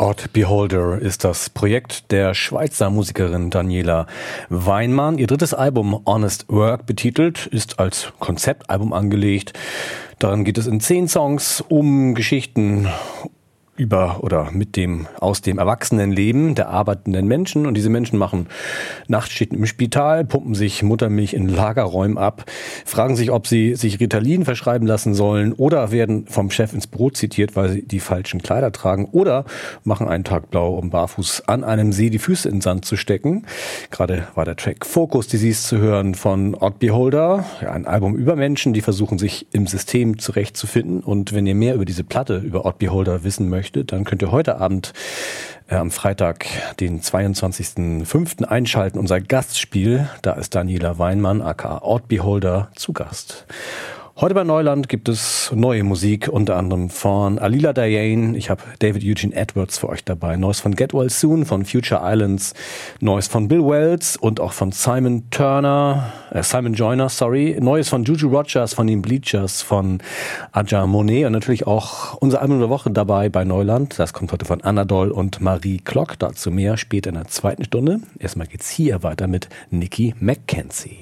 Odd Beholder ist das Projekt der Schweizer Musikerin Daniela Weinmann. Ihr drittes Album Honest Work betitelt, ist als Konzeptalbum angelegt. Darin geht es in 10 Songs um Geschichten über oder mit dem, aus dem Erwachsenenleben der arbeitenden Menschen. Und diese Menschen machen Nachtschichten im Spital, pumpen sich Muttermilch in Lagerräumen ab, fragen sich, ob sie sich Ritalin verschreiben lassen sollen oder werden vom Chef ins Büro zitiert, weil sie die falschen Kleider tragen oder machen einen Tag blau, um barfuß an einem See die Füße in den Sand zu stecken. Gerade war der Track Focus Disease zu hören von Odd Beholder, ja, ein Album über Menschen, die versuchen, sich im System zurechtzufinden. Und wenn ihr mehr über diese Platte, über Odd Beholder wissen möchtet, dann könnt ihr heute Abend am Freitag, den 22.05. einschalten, unser Gastspiel. Da ist Daniela Weinmann, aka Odd Beholder, zu Gast. Heute bei Neuland gibt es neue Musik, unter anderem von Alila Diane. Ich habe David Eugene Edwards für euch dabei. Neues von Get Well Soon, von Future Islands. Neues von Bill Wells und auch von Simon Joyner. Neues von Juju Rogers, von den Bleachers, von Aja Monet und natürlich auch unser Album der Woche dabei bei Neuland. Das kommt heute von Anadol und Marie Klock. Dazu mehr später in der zweiten Stunde. Erstmal geht's hier weiter mit Nikki McKenzie.